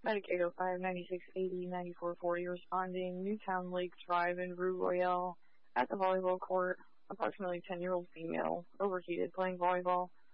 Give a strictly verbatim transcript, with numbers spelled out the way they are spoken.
Medic eight oh five, ninety-six eighty, ninety-four forty responding. Newtown Lake Drive in Rue Royale at the volleyball court. Approximately ten-year-old female, overheated, playing volleyball.